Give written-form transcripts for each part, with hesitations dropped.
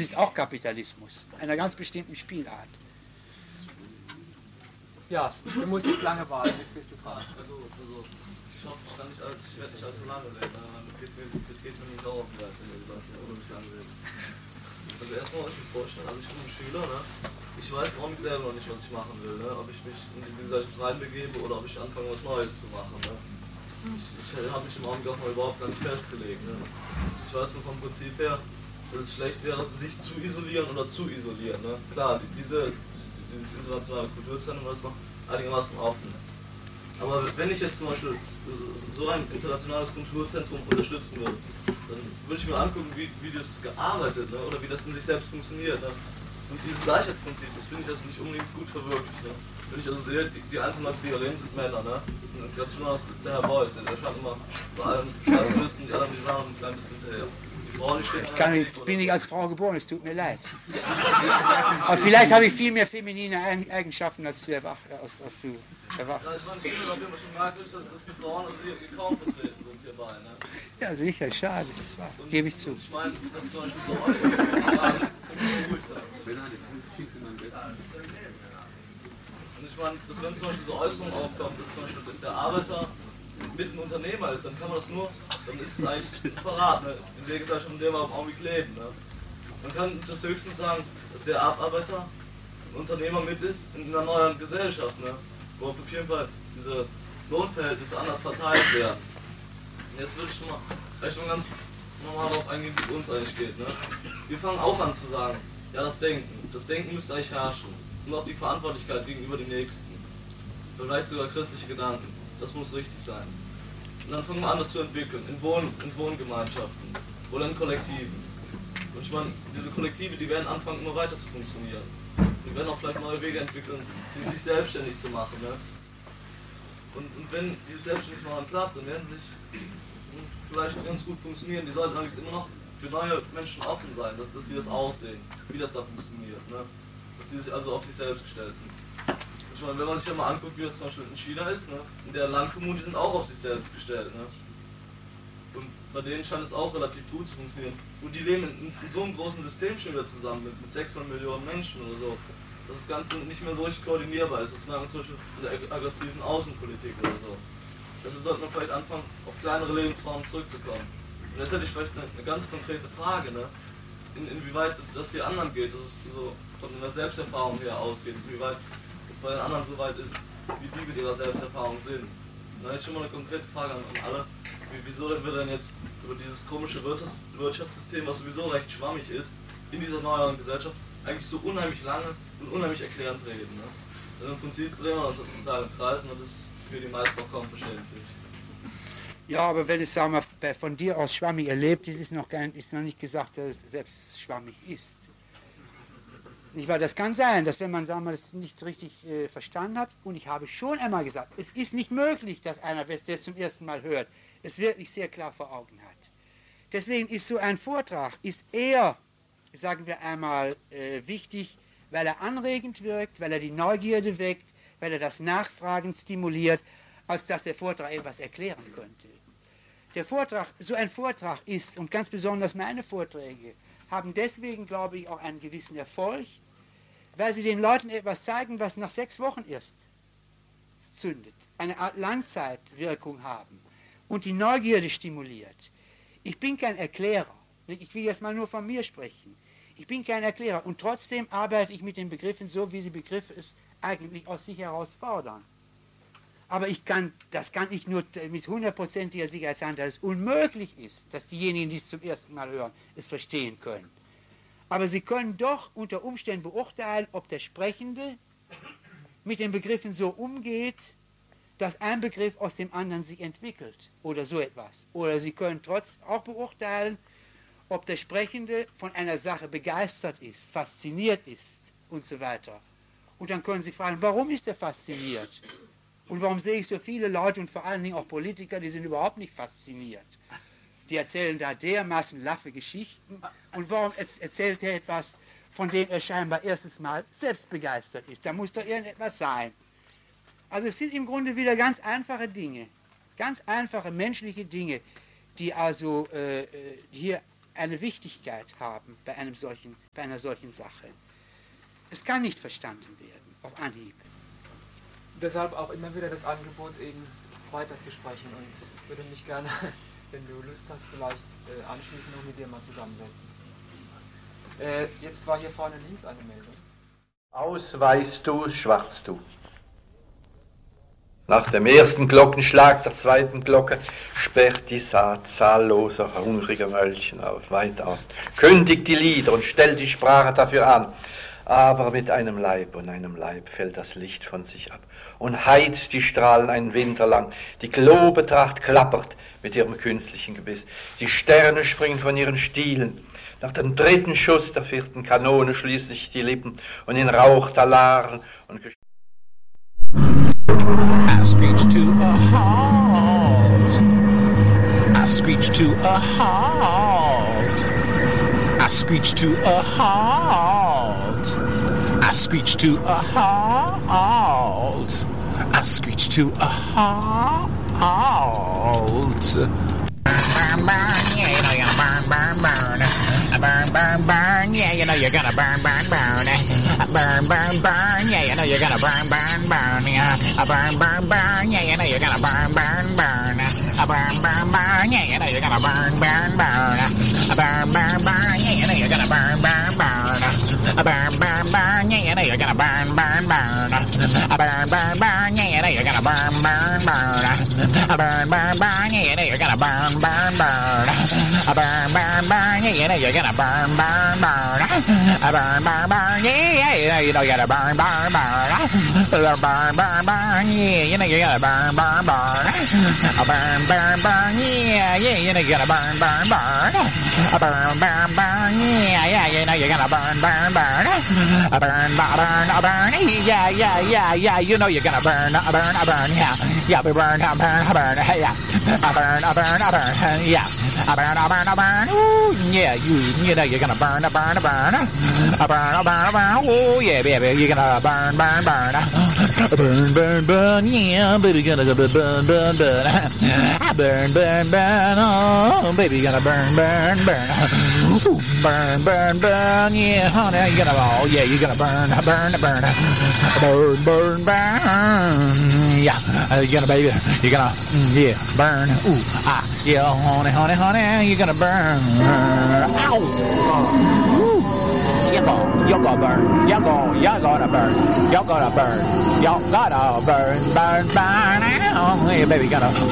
ist auch Kapitalismus, einer ganz bestimmten Spielart. Ja, du musst nicht lange warten, jetzt bist du dran. Also ich hoffe, ich werde nicht allzu lange reden, das geht mir nicht auch auf den Geist, wenn ihr gesagt habt, nicht lange reden. Also erstmal euch vorstellen, also ich bin ein Schüler, ne? Ich weiß auch nicht selber noch nicht, was ich machen will, ne? Ob ich mich in diese Gesellschaft reinbegebe oder ob ich anfange, was Neues zu machen, ne? Ich habe mich im Augenblick auch mal überhaupt gar nicht festgelegt, ne? Ich weiß nur vom Prinzip her, dass es schlecht wäre, sich zu isolieren oder zu isolieren, ne? Klar, dieses internationale Kulturzentrum ist noch einigermaßen offen. Aber wenn ich jetzt zum Beispiel so ein internationales Kulturzentrum unterstützen würde, dann würde ich mir angucken, wie das gearbeitet, ne? Oder wie das in sich selbst funktioniert. Ne? Und dieses Gleichheitsprinzip, das finde ich also nicht unbedingt gut verwirklicht. Ne? Wenn ich also sehe, die einzelnen Leute, die da reden, sind Männer. Ne? Und ganz besonders der Herr Beuys, der scheint immer bei allem zu wissen, die anderen, die sagen ein klein bisschen hinterher. Ich bin nicht als Frau geboren, es tut mir leid. Aber vielleicht habe ich viel mehr feminine Eigenschaften, als du erwacht. Ja, ich meine, ich finde auf jeden Fall schon merkwürdig, dass die Frauen also hier kaum vertreten sind hierbei. Ne? Ja, sicher, schade, das war, gebe ich zu. Ich meine, das ist zum Beispiel so äußerst. Und ich meine, dass wenn zum Beispiel so Äußerungen aufkommt, dass zum Beispiel der Arbeiter mit einem Unternehmer ist, dann kann man das nur, dann ist es eigentlich ein Verrat, ne? In der Gesellschaft, in der wir im Augenblick leben. Ne? Man kann das höchstens sagen, dass der Abarbeiter ein Unternehmer mit ist in einer neuen Gesellschaft, ne? Wo auf jeden Fall diese Lohnverhältnisse anders verteilt werden. Und jetzt würde ich vielleicht mal ganz normal darauf eingehen, wie es uns eigentlich geht. Ne? Wir fangen auch an zu sagen, ja, das Denken müsste eigentlich herrschen. Und auch die Verantwortlichkeit gegenüber dem Nächsten. Vielleicht sogar christliche Gedanken. Das muss richtig sein. Und dann fangen wir an, das zu entwickeln, in Wohngemeinschaften oder in Kollektiven. Und ich meine, diese Kollektive, die werden anfangen, immer weiter zu funktionieren. Die werden auch vielleicht neue Wege entwickeln, sich selbstständig zu machen. Ne? Und wenn die selbstständig machen klappt, dann werden sie sich vielleicht ganz gut funktionieren. Die sollten allerdings immer noch für neue Menschen offen sein, dass sie das auch sehen, wie das da funktioniert. Ne? Dass sie sich also auf sich selbst gestellt sind. Ich meine, wenn man sich ja mal anguckt, wie das zum Beispiel in China ist, ne? In der Landkommunen, die sind auch auf sich selbst gestellt. Ne? Und bei denen scheint es auch relativ gut zu funktionieren. Und die leben in so einem großen System schon wieder zusammen, mit 600 Millionen Menschen oder so, dass das Ganze nicht mehr so richtig koordinierbar ist. Das merken wir zum Beispiel in der aggressiven Außenpolitik oder so. Deshalb sollte man vielleicht anfangen, auf kleinere Lebensformen zurückzukommen. Und jetzt hätte ich vielleicht eine ganz konkrete Frage, ne? Inwieweit das hier anderen geht, dass es so von einer Selbsterfahrung her ausgeht, inwieweit es bei den anderen so weit ist, wie die mit ihrer Selbsterfahrung sind. Und dann hätte ich schon mal eine konkrete Frage an alle. Wieso wir denn jetzt über dieses komische Wirtschaftssystem, was sowieso recht schwammig ist, in dieser neueren Gesellschaft eigentlich so unheimlich lange und unheimlich erklärend reden. Ne? Denn im Prinzip drehen wir uns das total im Kreis und das ist für die meisten auch kaum verständlich. Ja, aber wenn es, sagen wir, von dir aus schwammig erlebt ist, ist noch nicht gesagt, dass es selbst schwammig ist. Nicht wahr? Das kann sein, dass wenn man, sagen wir, das nicht richtig verstanden hat, und ich habe schon einmal gesagt, es ist nicht möglich, dass einer, der es zum ersten Mal hört, es wirklich sehr klar vor Augen hat. Deswegen ist so ein Vortrag, ist eher, sagen wir einmal, wichtig, weil er anregend wirkt, weil er die Neugierde weckt, weil er das Nachfragen stimuliert, als dass der Vortrag etwas erklären könnte. Der Vortrag, so ein Vortrag ist, und ganz besonders meine Vorträge, haben deswegen, glaube ich, auch einen gewissen Erfolg, weil sie den Leuten etwas zeigen, was nach 6 Wochen erst zündet, eine Art Langzeitwirkung haben und die Neugierde stimuliert. Ich bin kein Erklärer, ich will jetzt mal nur von mir sprechen. Ich bin kein Erklärer und trotzdem arbeite ich mit den Begriffen so, wie sie Begriffe es eigentlich aus sich heraus fordern. Aber das kann ich nur mit 100%iger Sicherheit sagen, dass es unmöglich ist, dass diejenigen, die es zum ersten Mal hören, es verstehen können. Aber sie können doch unter Umständen beurteilen, ob der Sprechende mit den Begriffen so umgeht, dass ein Begriff aus dem anderen sich entwickelt oder so etwas. Oder sie können auch beurteilen, ob der Sprechende von einer Sache begeistert ist, fasziniert ist und so weiter. Und dann können sie fragen, warum ist er fasziniert? Und warum sehe ich so viele Leute und vor allen Dingen auch Politiker, die sind überhaupt nicht fasziniert? Die erzählen da dermaßen laffe Geschichten. Und warum erzählt er etwas, von dem er scheinbar erstes Mal selbst begeistert ist? Da muss doch irgendetwas sein. Also es sind im Grunde wieder ganz einfache Dinge, ganz einfache menschliche Dinge, die also hier eine Wichtigkeit haben bei einer solchen Sache. Es kann nicht verstanden werden auf Anhieb. Deshalb auch immer wieder das Angebot, eben weiterzusprechen, und würde mich gerne, wenn du Lust hast, vielleicht anschließend noch mit dir mal zusammensetzen. Jetzt war hier vorne links eine Meldung. Aus weißt du, schwarz du. Nach dem ersten Glockenschlag der zweiten Glocke sperrt die Saat zahlloser, hungriger Mölchen auf, weit auf, kündigt die Lieder und stellt die Sprache dafür an. Aber mit einem Leib und einem Leib fällt das Licht von sich ab und heizt die Strahlen einen Winter lang. Die Globetracht klappert mit ihrem künstlichen Gebiss. Die Sterne springen von ihren Stielen. Nach dem dritten Schuss der vierten Kanone schließen sich die Lippen und in Rauchtalaren und I screech to a halt. I screech to a halt. I screech to a halt. I screech to a halt. I screech to a halt. Burn, burn, yeah, you know you're gonna burn, burn, burn. Burn, burn, burn, yeah, you know you're gonna burn, burn, burn. Burn, burn, burn, yeah, you know you're gonna burn, burn, burn. Burn, burn, burn, yeah, you know you're gonna burn, burn, burn. Burn, burn, burn, yeah, you know you're gonna burn, burn, burn. Burn, burn, burn, yeah, you know you're gonna burn, burn, burn. Burn, burn, burn, yeah, you know you're gonna burn, burn, burn. Burn, burn, burn, yeah, you know you're gonna burn, burn, burn. Burn, burn, burn, yeah, you know you're gonna burn, burn, burn. Burn, burn, burn, yeah, you know you're gonna burn, burn, burn. Burn, burn, burn, yeah, you know you're gonna burn, burn, burn. Burn, burn, burn, yeah, you know you're gonna burn, burn, burn. Burn, burn, burn, yeah, you know you're gonna burn, burn, burn. Burn, burn, burn, yeah, you know you're gonna burn, burn, burn. Burn, burn, burn, yeah, you know you're gonna burn, burn, yeah, we burn, yeah, burn, yeah, burn, ooh, yeah, you know you're gonna burn, burn, ooh, yeah, baby, you're gonna burn, yeah, baby, gonna burn, oh, baby, you're gonna burn, ooh, burn, yeah, honey, you're gonna, oh, yeah, you're gonna burn, yeah, you're gonna, baby, you're gonna, yeah, burn, ooh, yeah, honey, you're gonna burn, ow, you're gonna burn, you're gonna burn, oh, yeah, baby, you're gonna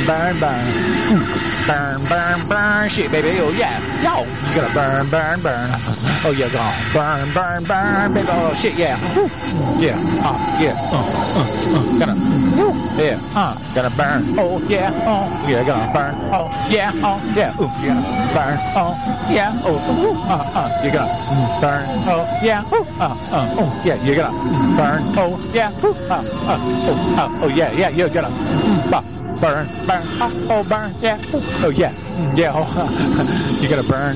burn, shit, baby, oh, yeah, yo, you're gonna burn, oh, you're gonna burn, baby, oh, shit, yeah, yeah, gonna, yeah, gonna burn, oh, yeah, gonna burn, oh, yeah, ooh, you're gonna burn, oh, yeah, oh, you're gonna burn, oh, yeah, oh, yeah, you're gonna burn, oh, yeah, oh, yeah, you're gonna burn, oh, burn, yeah, oh, yeah, yeah, oh, you're gonna burn,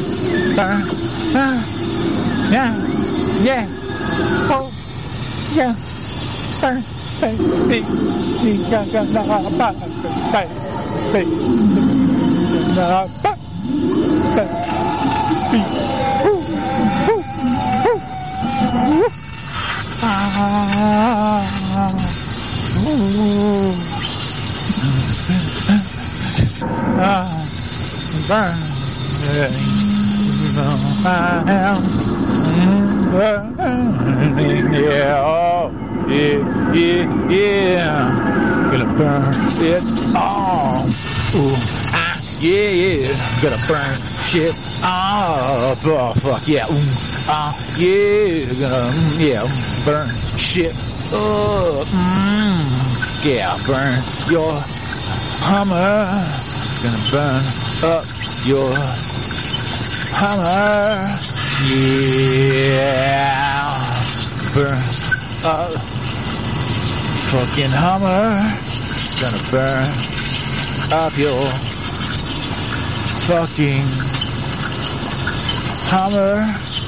yeah, oh, yeah, burn, baby, you're gonna burn, baby, yeah, gonna burn it all. Ooh, yeah, gonna burn shit up. Oh, fuck yeah. Yeah, gonna burn shit up. Yeah, burn your Hummer. Gonna burn up your Hummer. Yeah, burn up fucking Hummer. Gonna burn up your fucking Hummer.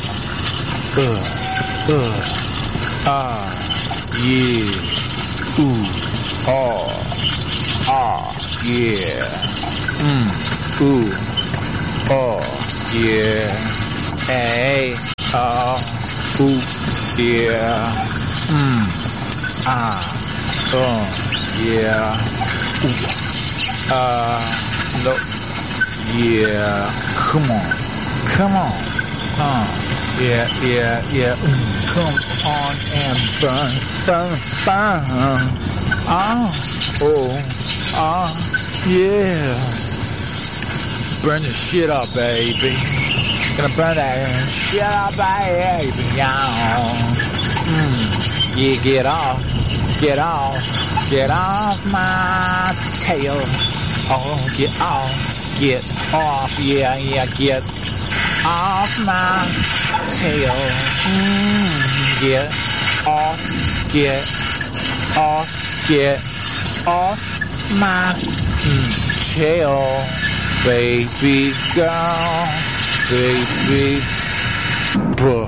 Yeah. Ooh. Oh. Yeah. Ooh. Oh. yeah. A, O, ooh, yeah. Yeah. No, yeah. Come on. Yeah. Come on and burn. Yeah. Burn the shit up, baby. Gonna burn that shit up, baby. Yeah, get off my tail. Oh, get off, yeah, get off my tail. Get off my tail, baby girl, baby. Buh.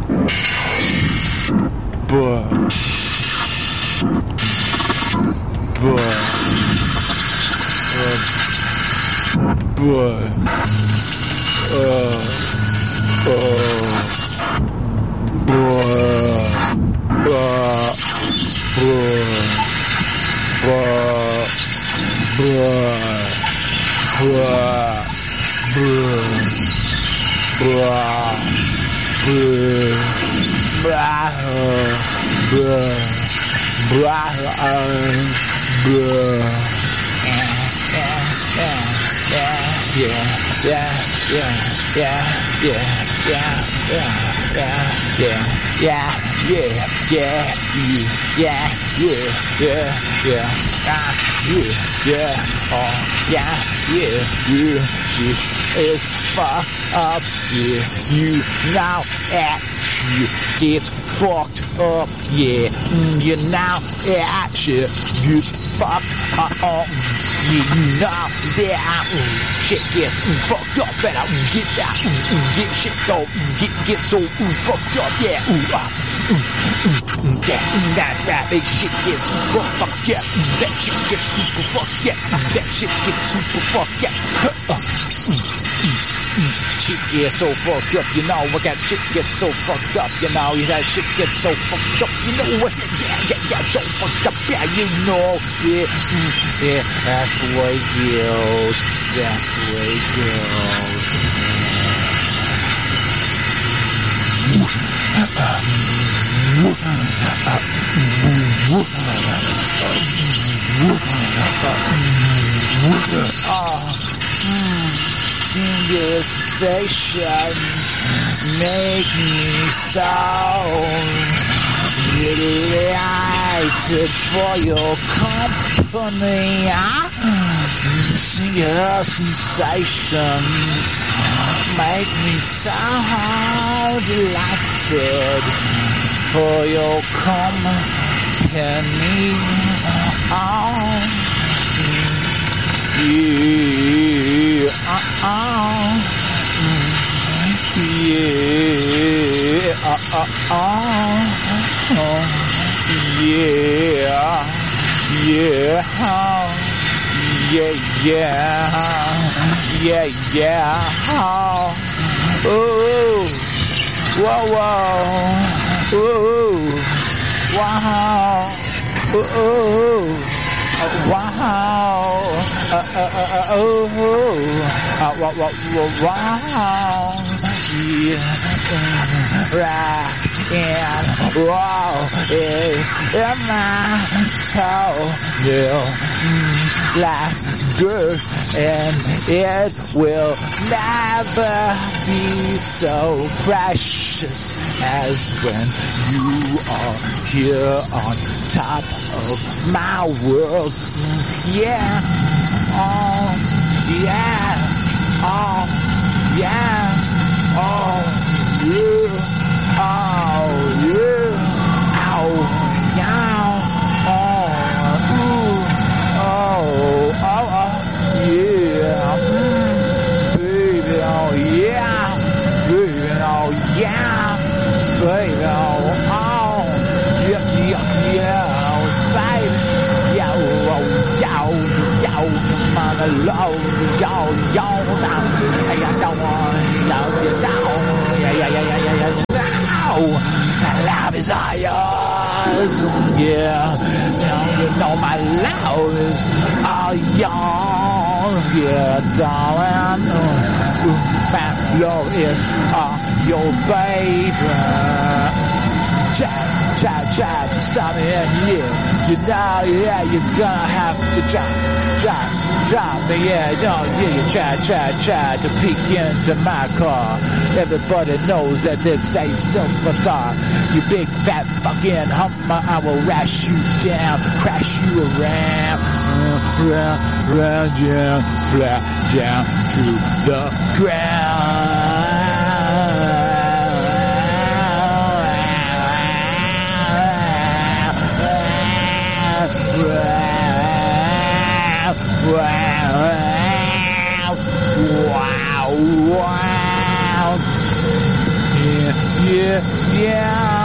She is fucked up, yeah, you know that she gets fucked up, yeah, you know that she gets fucked up, yeah, you know that shit gets fucked up, and I get that, get shit go, get so fucked up, yeah, that big shit gets super fucked, yeah, that shit gets super fucked, yeah, that shit gets super fucked, yeah, shit gets so fucked up, you know, what that shit gets so fucked up, you know, that shit gets so fucked up, you know what, yeah, so fucked up, yeah, you know, yeah, that's the way it goes, that's the way it goes. Conversation make me so delighted for your company. Singular sensations make me so delighted for your company. Is my toenail like good, and it will never be so precious as when you are here on top of my world. Yeah, oh yeah, oh yeah, oh yeah, oh yeah. man alone, y'all, hey, I don't want you down, love is all yours, yeah, you know my love is all yours, yeah, darling, my love is all your baby. Try to stop me, and yeah, you know, yeah, you're gonna have to try me, yeah, no, yeah, you try to peek into my car. Everybody knows that it's a superstar. You big fat fucking hummer, I will rash you down, crash you around, yeah, flat down to the ground. Wow. Yeah.